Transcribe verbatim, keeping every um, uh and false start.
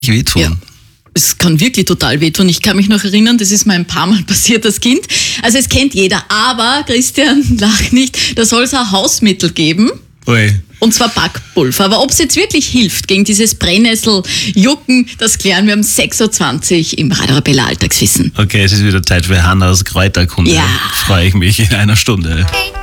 wehtun. Ja. Es kann wirklich total wehtun. Ich kann mich noch erinnern, das ist mir ein paar Mal passiert als Kind. Also es kennt jeder, aber Christian, lach nicht, da soll es ein Hausmittel geben. Ui. Und zwar Backpulver. Aber ob es jetzt wirklich hilft gegen dieses Brennnesseljucken, das klären wir um sechs Uhr zwanzig im Radio Arabella Alltagswissen. Okay, es ist wieder Zeit für Hannas Kräuterkunde. Ja. Freue ich mich in einer Stunde.